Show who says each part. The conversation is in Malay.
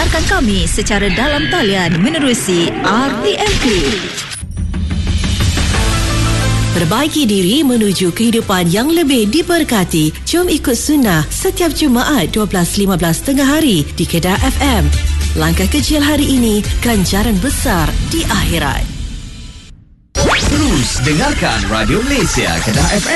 Speaker 1: Dengarkan kami secara dalam talian menerusi RTM Click. Perbaiki diri menuju kehidupan yang lebih diberkati. Jom ikut sunnah setiap Jumaat 12.15 tengah hari di Kedah FM. Langkah kecil hari ini, ganjaran besar di akhirat.
Speaker 2: Terus dengarkan Radio Malaysia Kedah FM.